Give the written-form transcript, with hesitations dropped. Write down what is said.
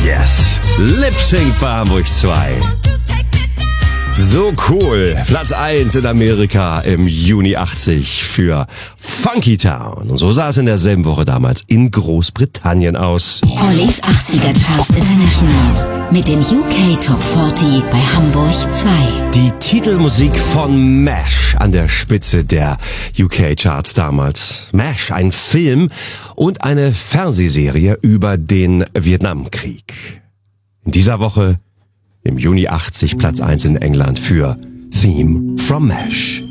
Yes, Lip Sync bei Hamburg 2. So cool. Platz 1 in Amerika im Juni 80 für Funky Town. Und so sah es in derselben Woche damals in Großbritannien aus. Ollies 80er Charts International mit den UK Top 40 bei Hamburg 2. Die Titelmusik von MASH an der Spitze der UK Charts damals. MASH, ein Film und eine Fernsehserie über den Vietnamkrieg. In dieser Woche im Juni 80 Platz 1 in England für Theme from MASH.